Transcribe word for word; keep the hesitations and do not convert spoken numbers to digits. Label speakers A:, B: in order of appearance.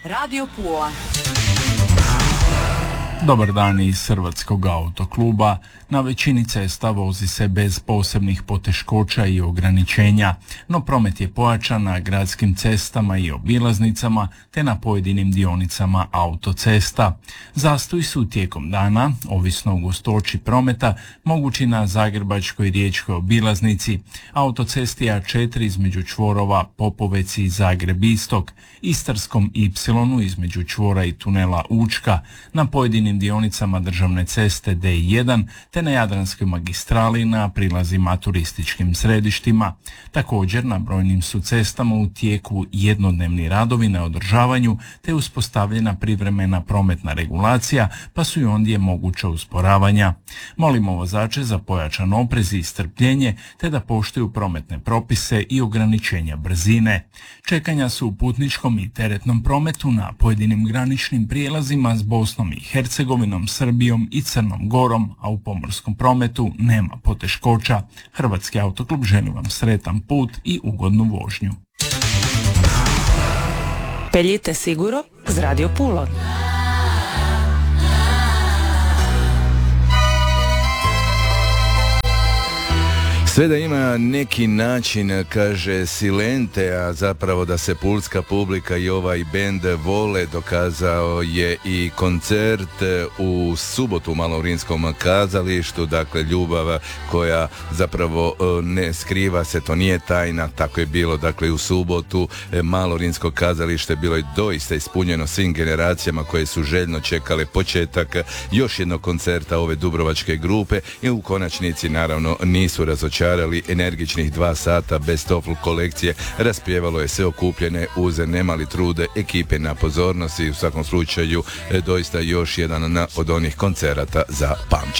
A: Radio Pula.
B: Dobar dan iz Hrvatskog autokluba. Na većini cesta vozi se bez posebnih poteškoća i ograničenja, no promet je pojačan na gradskim cestama i obilaznicama te na pojedinim dionicama autocesta. Zastoji su tijekom dana, ovisno o gustoći prometa, mogući na Zagrebačkoj i Riječkoj obilaznici, autocesti A četiri između čvorova Popovec i Zagreb Istok, Istarskom Y između čvora i tunela Učka, na pojedinim dionicama državne ceste D jedan te na Jadranskoj magistrali na prilazima turističkim središtima. Također na brojnim su cestama u tijeku jednodnevni radovi na održavanju te uspostavljena privremena prometna regulacija, pa su i ondje moguća usporavanja. Molimo vozače za pojačan oprez i strpljenje te da poštuju prometne propise i ograničenja brzine. Čekanja su u putničkom i teretnom prometu na pojedinim graničnim prijelazima s Bosnom i Hercegovinom, Srbijom i Crnom Gorom, a u pomorskom prometu nema poteškoća. Hrvatski autoklub želi vam sretan put i ugodnu vožnju.
A: Peljite siguro z Radio Pulon.
C: Sve da ima neki način, kaže Silente, a zapravo da se pulska publika i ovaj bend vole, dokazao je i koncert u subotu u Malorinskom kazalištu, dakle ljubav koja zapravo ne skriva se, to nije tajna, tako je bilo, dakle u subotu Malorinsko kazalište bilo je doista ispunjeno svim generacijama koje su željno čekale početak još jednog koncerta ove dubrovačke grupe i u konačnici naravno nisu razočarali. Energičnih dva sata bez Tofl kolekcije raspjevalo je sve okupljene uz nemali trude ekipe na pozornosti. U svakom slučaju doista još jedan od onih koncerata za pamćenje.